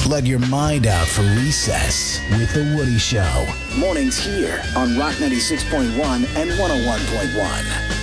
Let your mind out for recess with The Woody Show. Mornings here on Rock 96.1 and 101.1.